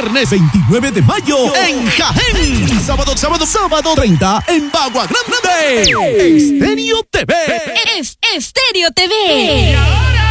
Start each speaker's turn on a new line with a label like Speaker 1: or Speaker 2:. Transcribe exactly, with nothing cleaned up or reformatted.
Speaker 1: Viernes veintinueve de mayo en Jaén. Y sábado, sábado, sábado treinta en Bagua Grande. Estéreo T V.
Speaker 2: Es Estéreo T V.